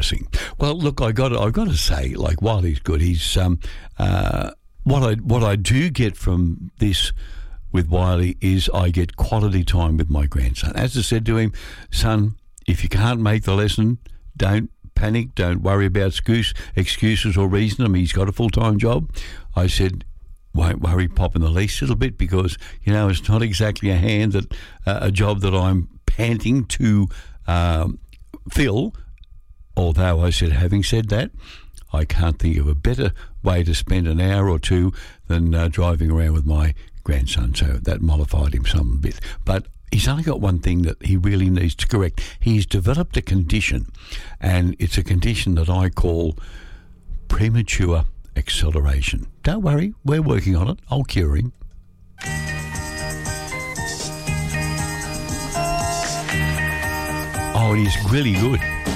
pricing. Well, look, I've got to say, like, while he's good, he's what I do get from this with Wiley is I get quality time with my grandson. As I said to him, son, if you can't make the lesson, don't panic, don't worry about excuses or reason. I mean, he's got a full-time job. I said, won't worry, Pop, in the least little bit, because, you know, it's not exactly a job that I'm panting to fill. Although I said, having said that, I can't think of a better way to spend an hour or two than driving around with my grandson. So that mollified him some bit. But he's only got one thing that he really needs to correct. He's developed a condition, and it's a condition that I call premature acceleration. Don't worry, we're working on it. I'll cure him. Oh, it is really good.